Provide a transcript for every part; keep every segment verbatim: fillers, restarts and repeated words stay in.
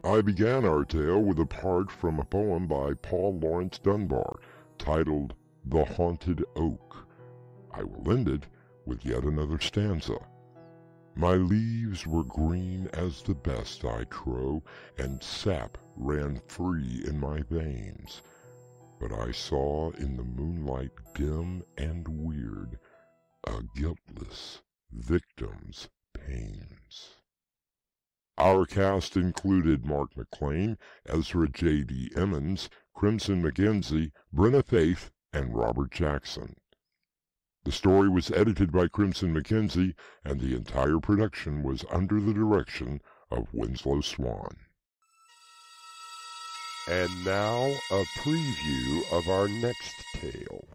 I began our tale with a part from a poem by Paul Laurence Dunbar titled The Haunted Oak. I will end it with yet another stanza. My leaves were green as the best, I trow, and sap ran free in my veins. But I saw in the moonlight dim and weird a guiltless victim's pains. Our cast included Mark McLean, Ezra J D. Emmons, Crimson McKenzie, Brenna Faith, and Robert Jackson. The story was edited by Crimson McKenzie, and the entire production was under the direction of Winslow Swan. And now, a preview of our next tale.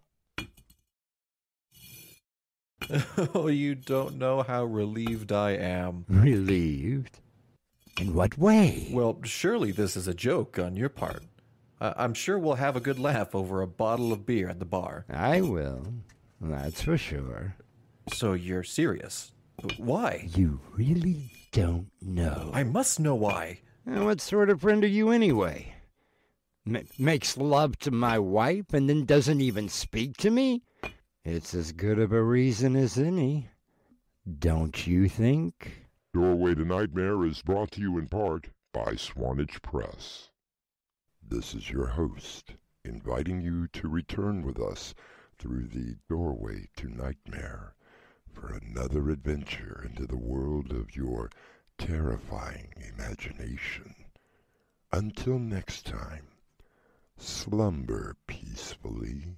Oh, you don't know how relieved I am. Relieved? In what way? Well, surely this is a joke on your part. I- I'm sure we'll have a good laugh over a bottle of beer at the bar. I will. That's for sure. So you're serious? Why? You really don't know. I must know why. Now, what sort of friend are you anyway? M- makes love to my wife and then doesn't even speak to me? It's as good of a reason as any. Don't you think? Doorway to Nightmare is brought to you in part by Swanage Press. This is your host, inviting you to return with us through the Doorway to Nightmare for another adventure into the world of your terrifying imagination. Until next time, slumber peacefully.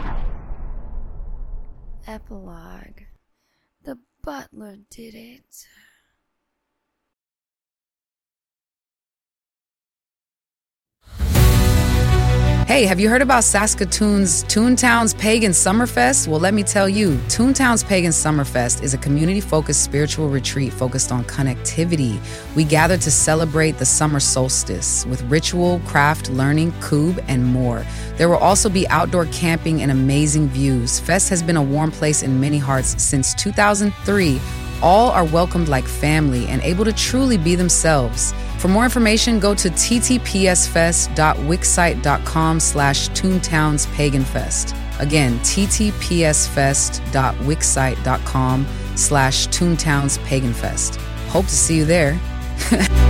Epilogue. The butler did it. Hey, have you heard about Saskatoon's Toontown's Pagan Summerfest? Well, let me tell you, Toontown's Pagan Summerfest is a community-focused spiritual retreat focused on connectivity. We gather to celebrate the summer solstice with ritual, craft, learning, coob, and more. There will also be outdoor camping and amazing views. Fest has been a warm place in many hearts since two thousand three. All are welcomed like family and able to truly be themselves. For more information, go to ttpsfest.wixsite.com slash toontownspagans. Again, ttpsfest.wixsite.com slash toontownspagans. Hope to see you there.